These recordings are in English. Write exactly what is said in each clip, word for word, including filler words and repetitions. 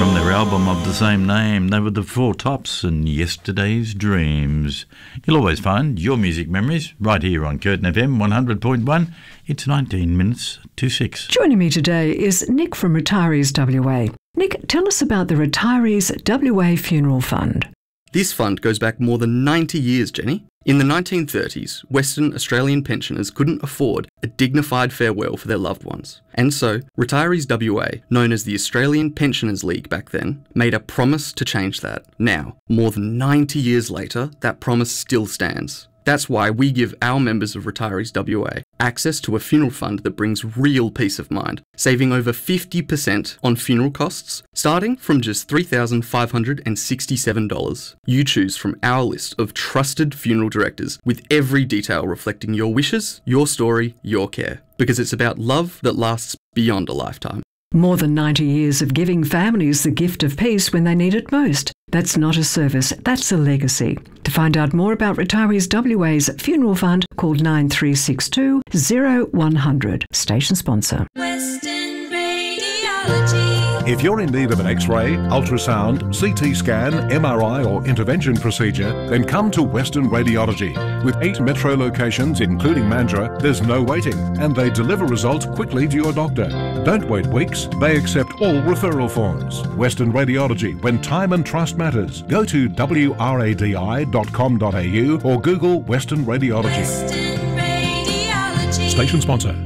from their album of the same name. They were the Four Tops and Yesterday's Dreams. You'll always find your music memories right here on Curtin F M one hundred point one. It's nineteen minutes to six. Joining me today is Nick from Retirees W A. Nick, tell us about the Retirees W A Funeral Fund. This fund goes back more than ninety years, Jenny. In the nineteen thirties, Western Australian pensioners couldn't afford a dignified farewell for their loved ones. And so, Retirees W A, known as the Australian Pensioners League back then, made a promise to change that. Now, more than ninety years later, that promise still stands. That's why we give our members of Retirees W A access to a funeral fund that brings real peace of mind, saving over fifty percent on funeral costs, starting from just three thousand five hundred sixty-seven dollars. You choose from our list of trusted funeral directors with every detail reflecting your wishes, your story, your care. Because it's about love that lasts beyond a lifetime. More than ninety years of giving families the gift of peace when they need it most. That's not a service, that's a legacy. To find out more about Retirees W A's funeral fund, call nine three six two, zero one zero zero. Station sponsor. Western Radiology. If you're in need of an X-ray, ultrasound, C T scan, M R I or intervention procedure, then come to Western Radiology. With eight metro locations, including Mandurah, there's no waiting, and they deliver results quickly to your doctor. Don't wait weeks. They accept all referral forms. Western Radiology, when time and trust matters. Go to w radi dot com dot a u or Google Western Radiology. Western Radiology. Station sponsor.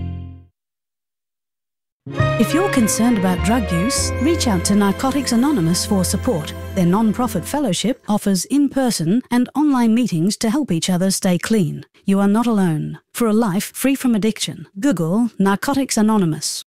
If you're concerned about drug use, reach out to Narcotics Anonymous for support. Their non-profit fellowship offers in-person and online meetings to help each other stay clean. You are not alone. For a life free from addiction, Google Narcotics Anonymous.